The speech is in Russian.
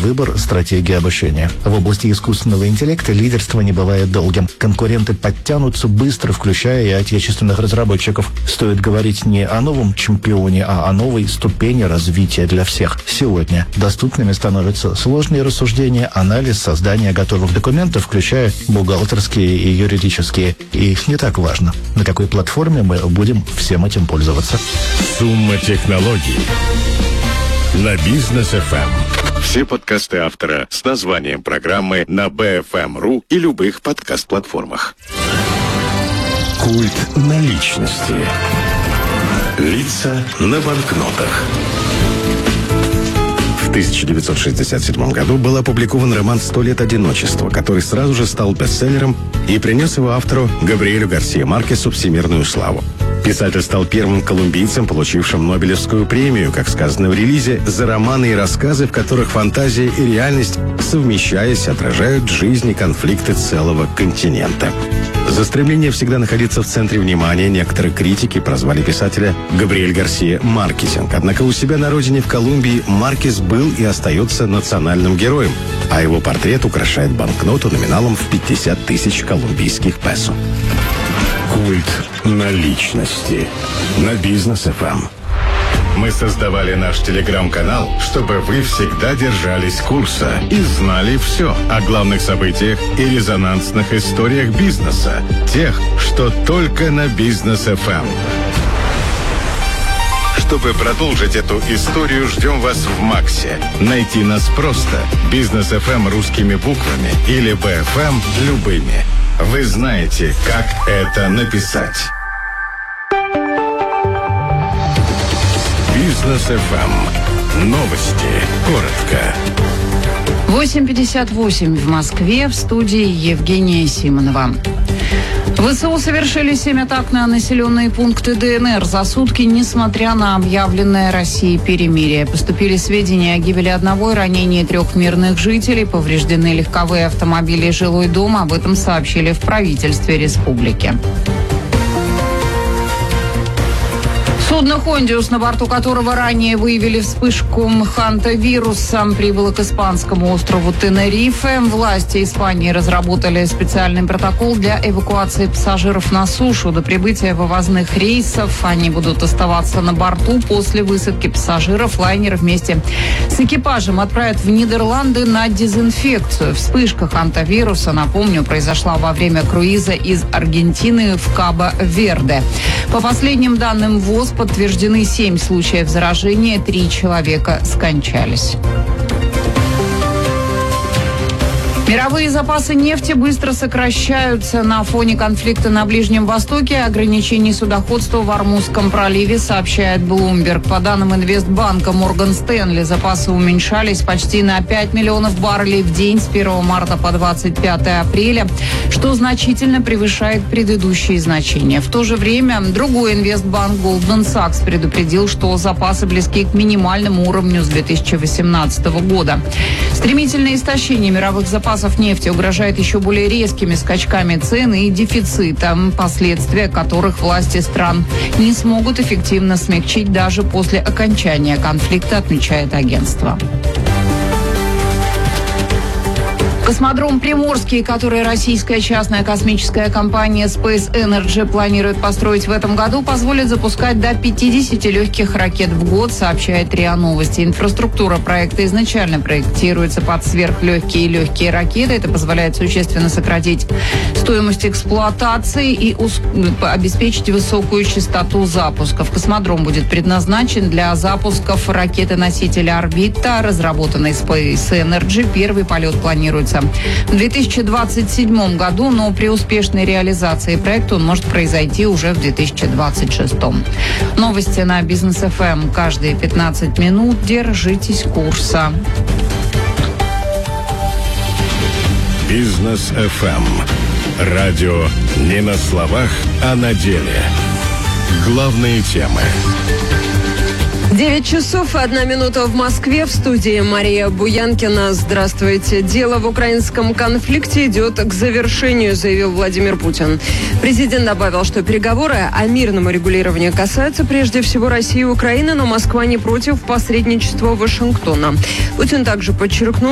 выбор стратегии обучения. В области искусственного интеллекта лидерство не бывает долгим. Конкуренты подтянутся быстро, включая и отечественных разработчиков. Стоит говорить не о новом чемпионе, а о новой ступени развития для всех. Сегодня доступными становятся сложные рассуждения, анализ, создание готовых документов, включая бухгалтерские и юридические. И не так важно, на какой платформе мы будем всем этим пользоваться. Сумма технологий на Бизнес ФМ. Все подкасты автора с названием программы на BFM.ru и любых подкаст-платформах. Культ наличности. Лица на банкнотах. В 1967 году был опубликован роман «100 лет одиночества», который сразу же стал бестселлером и принес его автору Габриэлю Гарсия Маркесу всемирную славу. Писатель стал первым колумбийцем, получившим Нобелевскую премию, как сказано в релизе, за романы и рассказы, в которых фантазия и реальность, совмещаясь, отражают жизнь и конфликты целого континента. За стремление всегда находиться в центре внимания некоторые критики прозвали писателя Габриэль Гарсия Маркесинг. Однако у себя на родине в Колумбии Маркес был и остается национальным героем, а его портрет украшает банкноту номиналом в 50 тысяч колумбийских песо. Культ наличности на Бизнес ФМ. Мы создавали наш телеграм-канал, чтобы вы всегда держались курса и знали все о главных событиях и резонансных историях бизнеса, тех, что только на Бизнес ФМ. Чтобы продолжить эту историю, ждем вас в Максе. Найти нас просто. Бизнес ФМ русскими буквами или БФМ любыми. Вы знаете, как это написать. Бизнес ФМ. Новости. Коротко. 8:58 в Москве. В студии Евгения Симонова. ВСУ совершили 7 атак на населенные пункты ДНР за сутки, несмотря на объявленное Россией перемирие. Поступили сведения о гибели одного и ранении 3 мирных жителей. Повреждены легковые автомобили и жилой дом. Об этом сообщили в правительстве республики. Судно «Хондиус», на борту которого ранее выявили вспышку хантавируса, прибыло к испанскому острову Тенерифе. Власти Испании разработали специальный протокол для эвакуации пассажиров на сушу. До прибытия вывозных рейсов они будут оставаться на борту. После высадки пассажиров лайнер вместе с экипажем отправят в Нидерланды на дезинфекцию. Вспышка хантавируса, напомню, произошла во время круиза из Аргентины в Кабо-Верде. По последним данным ВОЗ, подтверждены 7 случаев заражения, 3 человека скончались. Мировые запасы нефти быстро сокращаются на фоне конфликта на Ближнем Востоке и ограничений судоходства в Ормузском проливе, сообщает Bloomberg. По данным инвестбанка Морган Стэнли, запасы уменьшались почти на 5 миллионов баррелей в день с 1 марта по 25 апреля, что значительно превышает предыдущие значения. В то же время другой инвестбанк Goldman Sachs предупредил, что запасы близки к минимальному уровню с 2018 года. Стремительное истощение мировых запасов нефти угрожает еще более резкими скачками цен и дефицитом, последствия которых власти стран не смогут эффективно смягчить даже после окончания конфликта, отмечает агентство. Космодром Приморский, который российская частная космическая компания Space Energy планирует построить в этом году, позволит запускать до 50 легких ракет в год, сообщает РИА Новости. Инфраструктура проекта изначально проектируется под сверхлегкие и легкие ракеты. Это позволяет существенно сократить стоимость эксплуатации и обеспечить высокую частоту запусков. Космодром будет предназначен для запусков ракеты-носителя «Орбита», разработанной Space Energy. Первый полет планируется в 2027 году, но при успешной реализации проекта он может произойти уже в 2026. Новости на Бизнес ФМ каждые 15 минут. Держитесь курса. Бизнес ФМ. Радио не на словах, а на деле. Главные темы. 9 часов и 1 минута в Москве. В студии Мария Буянкина. Здравствуйте. Дело в украинском конфликте идет к завершению, заявил Владимир Путин. Президент добавил, что переговоры о мирном урегулировании касаются прежде всего России и Украины, но Москва не против посредничества Вашингтона. Путин также подчеркнул,